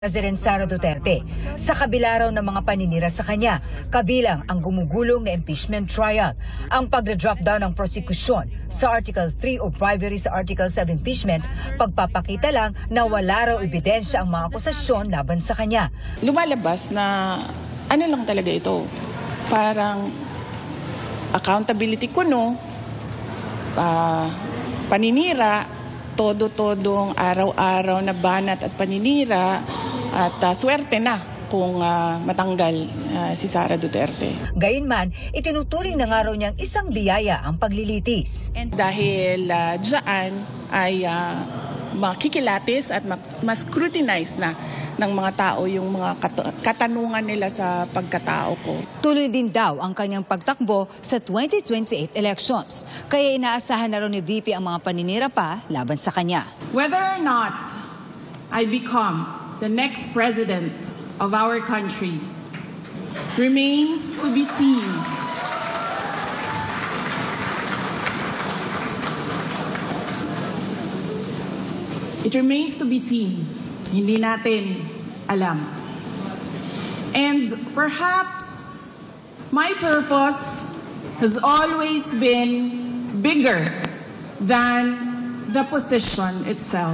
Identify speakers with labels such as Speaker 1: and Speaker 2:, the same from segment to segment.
Speaker 1: President Sara Duterte sa kabila raw ng mga paninira sa kanya, kabilang ang gumugulong na impeachment trial, ang pagda-drop down ng prosekusyon sa Article 3 o bribery sa Article 7 impeachment, pagpapakita lang na wala raw ebidensya ang mga akusasyon laban sa kanya.
Speaker 2: Lumalabas na ano lang talaga ito, parang accountability kuno, paninira, todo-todong araw-araw na banat at paninira. At swerte na kung matanggal si Sara Duterte.
Speaker 1: Gayunman, itinuturing na nga raw niyang isang biyaya ang paglilitis.
Speaker 2: Dahil dyan ay makikilatis at mas scrutinize na ng mga tao yung mga katanungan nila sa pagkatao ko.
Speaker 1: Tuloy din daw ang kanyang pagtakbo sa 2028 elections. Kaya inaasahan na raw ni VP ang mga paninira pa laban sa kanya.
Speaker 3: Whether or not I become the next president of our country remains to be seen. It remains to be seen. Hindi natin alam. And perhaps my purpose has always been bigger than the position itself.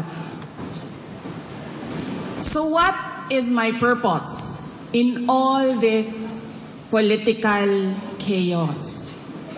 Speaker 3: So what is my purpose in all this political chaos?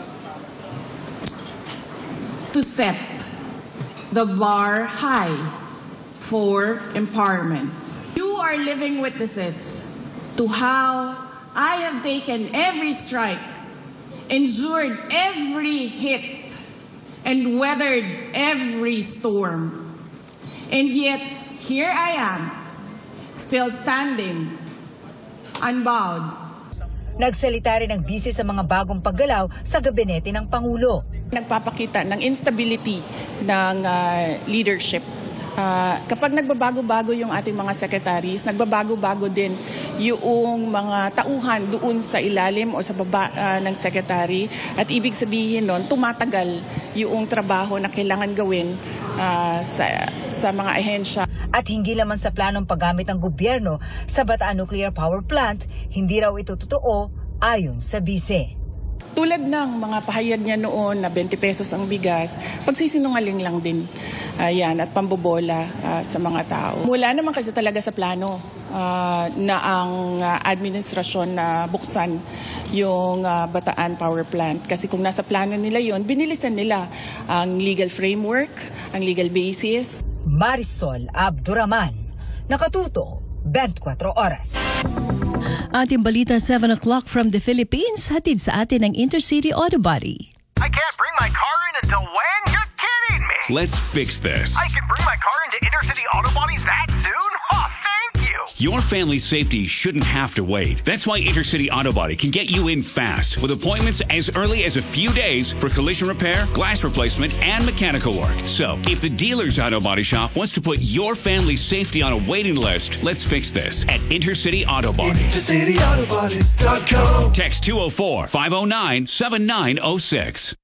Speaker 3: To set the bar high for empowerment. You are living witnesses to how I have taken every strike, endured every hit, and weathered every storm. And yet, here I am, still standing, unbowed.
Speaker 1: Nagsalita rin ang bisi sa mga bagong paggalaw sa gabinete ng Pangulo.
Speaker 2: Nagpapakita ng instability ng leadership. Kapag nagbabago-bago yung ating mga secretaries, nagbabago-bago din yung mga tauhan doon sa ilalim o sa baba ng secretary. At ibig sabihin nun, tumatagal yung trabaho na kailangan gawin sa mga ahensya.
Speaker 1: At hindi naman sa planong paggamit ng gobyerno sa Bataan Nuclear Power Plant, hindi raw ito totoo ayon sa bise.
Speaker 2: Tulad ng mga pahayag niya noon na 20 pesos ang bigas, pagsisinungaling lang din at pambobola sa mga tao. Wala naman kasi talaga sa plano na ang administrasyon na buksan yung Bataan Power Plant. Kasi kung nasa plano nila yon, binilisan nila ang legal framework, ang legal basis.
Speaker 1: Marisol Abduraman, Nakatuto, 24 Oras.
Speaker 4: Ating balita 7 o'clock from the Philippines, hatid sa atin ang Intercity Auto Body.
Speaker 5: I can't bring my car in until when? You're kidding me!
Speaker 6: Let's fix this.
Speaker 5: I can bring my car into Intercity Auto Body that soon? Oh, thank you!
Speaker 6: Your family's safety shouldn't have to wait. That's why Intercity Auto Body can get you in fast with appointments as early as a few days for collision repair, glass replacement, and mechanical work. So, if the dealer's auto body shop wants to put your family's safety on a waiting list, let's fix this at Intercity Auto Body.
Speaker 7: IntercityAutoBody.com.
Speaker 6: Text 204-509-7906.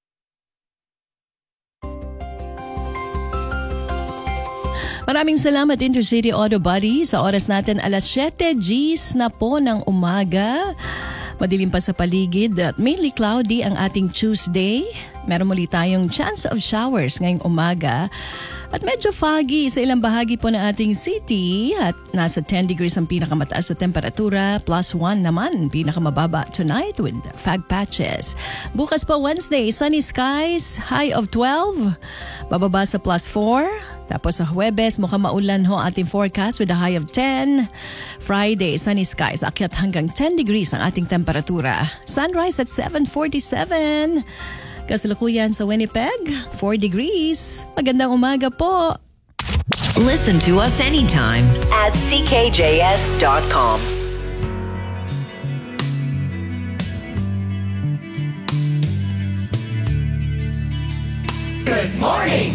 Speaker 4: Maraming salamat Intercity Auto Body. Sa oras natin alas 7 Gs na po ng umaga. Madilim pa sa paligid at mainly cloudy ang ating Tuesday. Meron muli tayong chance of showers ngayong umaga. At medyo foggy sa ilang bahagi po ng ating city at nasa 10 degrees ang pinakamataas na temperatura, +1 naman pinakamababa tonight with fog patches. Bukas po Wednesday, sunny skies, high of 12, bababa sa +4. Tapos sa Huwebes, mukhang maulan ho ating forecast with a high of 10. Friday, sunny skies, akyat hanggang 10 degrees ang ating temperatura. Sunrise at 7:47. Kasalukuyan sa Winnipeg, 4 degrees. Magandang umaga po.
Speaker 8: Listen to us anytime at ckjs.com.
Speaker 7: Good morning!